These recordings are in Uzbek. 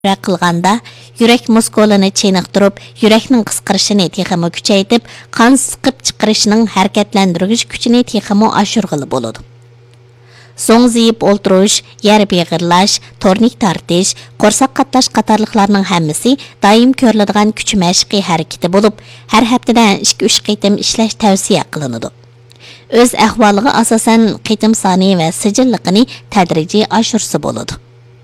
qilganda yurak muskulini cheniqtirib, yurakning qisqarishini texmo kuchaytirib, qon siqib chiqarishining harakatlantirish kuchini texmo oshirg'ili bo'ladi. So'ng ziyib o'ltirish, yer beg'irlash, tornik tortish, qo'rsoq qatlash qatorliqlarning hammasi doim ko'riladigan kuch mashqi harakati bo'lib, har haftada 2-3 qitim ishlash tavsiya qilinadi. O'z ahvoliga asosan qitim soni va sijilligini tadrijiy oshirsa bo'ladi.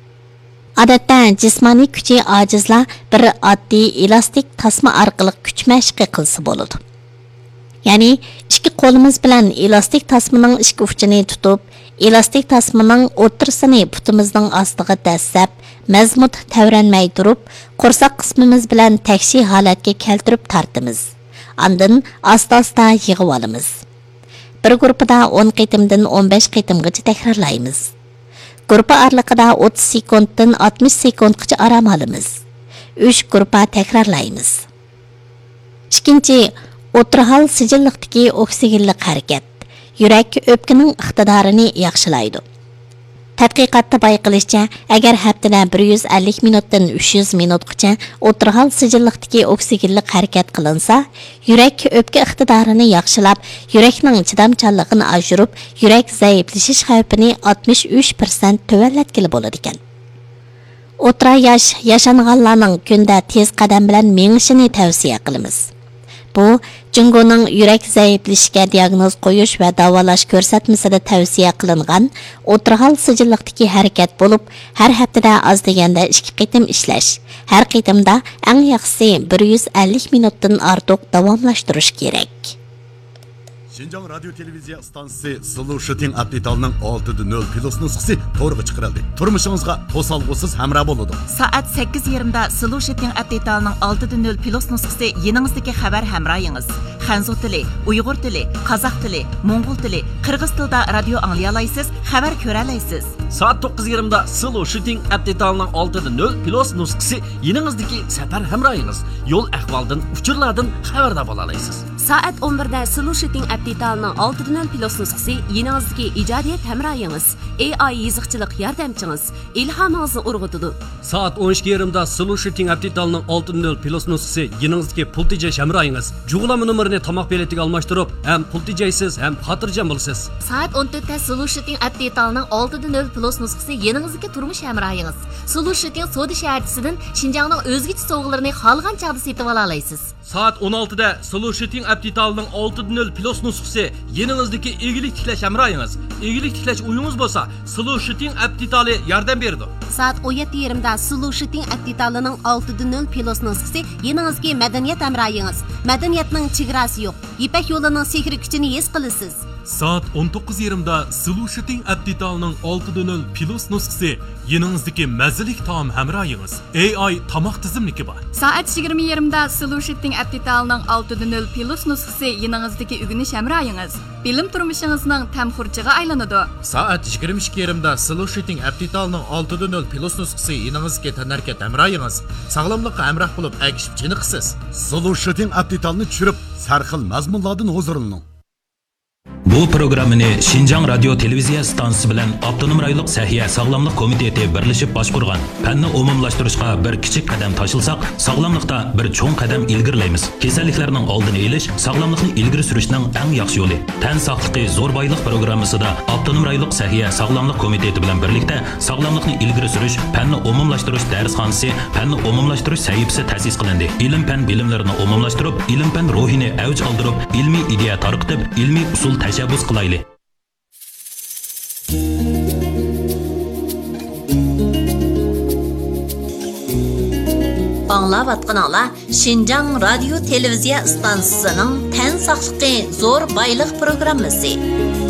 Odatda jismoniy kuchi ojizlar bir oddiy elastik tasma orqali kuch mashqi qilsa bo'ladi. Ya'ni ikki qo'limiz bilan elastik tasmaning ikki uchini tutib, elastik tasmaning o'rtasini putimizning ostiga dastlab, mazmut tavranmay turib, qo'rsoq qismimiz bilan takshi holatga keltirib tortamiz. Ondan asta-asta yig'ib olamiz. Bir guruhda 10 qitimdan 15 qitimgacha takrorlaymiz. Guruh oraliqida 30 sekunddan 60 sekundgacha orom olamiz. 3 guruh takrorlaymiz. Ikkinchi, o'tirhal sijilliqdagi oksigenlik harakat yurak o'pkaning iqtidorini yaxshilaydi. Tadqiqotda bayqilishicha, agar haftada 150 minutdan 300 minutgacha o'tirhal sijilliqdagi oksigenlik harakat qilinsa, yurak o'pka iqtidorini yaxshilab, yurakning chidamchanligini oshirib, yurak zaiflashish xavfini 63% tuvanlatkili bo'ladi ekan. O'tira yosh yashanganlarning kunda tez qadam bilan mengishini tavsiya qilamiz. Bu Jungoning yurak zaiflashishiga diagnoz qo'yish va davolash ko'rsatmasida tavsiya qilingan o'tirhal sijilliqdagi harakat bo'lib, har haftada oz deganda 2 qitim ishlash. Har qitimda eng yaxshisi 150 minutdan ortiq davomlashtirish kerak. Şinjan Radyo Televiziya stansiyasi Sulu Shooting Update'ning 6.0 plus nusxasi to'g'ri chiqarildi. Turmushingizga to'salg'usiz hamroh bo'ladi. Soat 8:20 da Sulu Shooting Update'ning 6.0 plus nusxasi yeningizdagi xabar hamrohingiz. Xanzu tili, Uyg'ur tili, Qozoq tili, Mo'ng'ul tili, Qirg'iz tilida radio anglay olasiz, xabar ko'ra olasiz. Soat 9:20 da Sulu Shooting Update'ning 6.0 plus nusxasi yeningizdagi safar hamrohingiz. Yo'l ahvoldan, uchurlardan xabardor bo'la olasiz. Soat 11 da Sulu Shooting Update'ning 6.0 plus nusxasi yeningizdagi ijodiyat hamrohingiz, AI yiziqchilik yordamchingiz, ilhomingizni urg'utadi. Soat 12:20 da Sulu Shooting Update'ning 6.0 plus nusxasi yeningizdagi pul tejash hamrohingiz. Jug'lama nomerini tomoq beletiga almashtirib, ham pul tejaysiz, ham xotirjam bo'lasiz. Soat 14 da Sulu Shooting Update'ning 6.0 plus nusxasi yeningizdagi turmush hamrohingiz. Sulu Shooting Soda shaharchisidan Xinjiangning o'zgacha sovg'alarini xolgan chog'da setib ola olasiz. Soat 16 da Sulu Shooting Update'ning 6.0 plus nusxasi yeningizdagi egilik tiklash hamrohingiz. Egilik tiklash uyingiz bo'lsa, Sulu Shooting Update'li yordam beradi. Soat 17:20 da Sulu Shooting Update'ning 6.0 plus nusxasi yeningizga madaniyat hamrohingiz. Madaniyatning chegarasi yo'q. Ipak yo'lining sehri kuchini his qilasiz. Soat 19:20 da Sulu Shooting Update'ning 6.0 plus nusxasi yeningizdagi mazalik taom hamrohingiz. AI tomoq tizimligi bor. Soat 20:20 da Sulu Shooting Update'ning 6.0 plus nusxasi yeningizdagi o'g'inish hamrohingiz. Bilim turmushingizning tamxurchiga aylanadi. Soat 22:20 da Sulu Shooting Update'ning 6.0 plus nusxasi yeningizga tanarkat hamrohingiz. Sog'lomlikqa hamroh bo'lib agishib chiniqsiz. Sulu Shooting Update'ni tushirib, sarxil mazmunlardan huzurlaning. Bu programmani Xinjiang Radio Televiziya stansiyasi bilan Avtonom rayonlik sahiya sog'lomlik komiteti birlashib boshqargan. Fanni umumlashtirishga bir kichik qadam tashilsak, sog'lomlikda bir cho'ng qadam ilgirlaymiz. Kasalliklarning oldini olish sog'lomlikni ilgari surishning eng yaxshi yo'li. Tan sog'ligi zo'r boylik programmasida Avtonom rayonlik sahiya sog'lomlik komiteti bilan birlikda sog'lomlikni ilgari surish, fanni umumlashtirish darsxonasi, fanni umumlashtirish sahifasi ta'sis qilindi. Ilm-fan bilimlarini umumlashtirib, ilm-fan ruhini avj oldirib, ilmiy ideya tarqitib, ilmiy usul tashabbus qilaylik. Anglayotganlar Xinjiang Radio Televiziya stansiyasining Tan sog'ligi zo'r boylik programmasi.